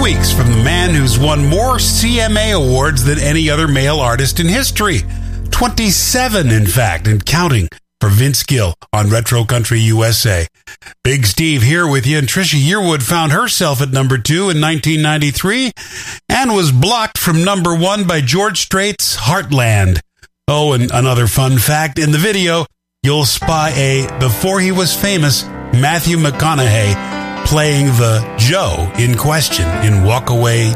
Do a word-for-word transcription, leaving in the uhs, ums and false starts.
weeks from the man who's won more C M A awards than any other male artist in history. twenty-seven, in fact, and counting for Vince Gill on Retro Country U S A. Big Steve here with you, and Trisha Yearwood found herself at number two in nineteen ninety-three and was blocked from number one by George Strait's Heartland. Oh, and another fun fact, in the video, you'll spy a, before he was famous, Matthew McConaughey playing the Joe in question in Walk Away